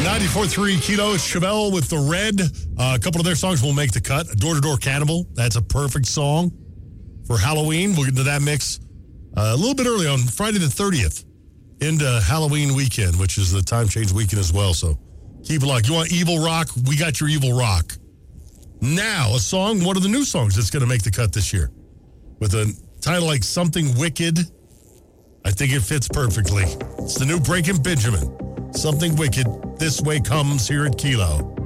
94.3 Kilo. It's Chevelle with The Red. A couple of their songs will make the cut. Door to Door Cannibal. That's a perfect song for Halloween. We'll get into that mix a little bit early on Friday the 30th into Halloween weekend, which is the time change weekend as well. So keep it locked. You want evil rock? We got your evil rock. Now, a song, one of the new songs that's going to make the cut this year. With a title like Something Wicked. I think it fits perfectly. It's the new Breaking Benjamin. Something Wicked. This way comes here at Kilo.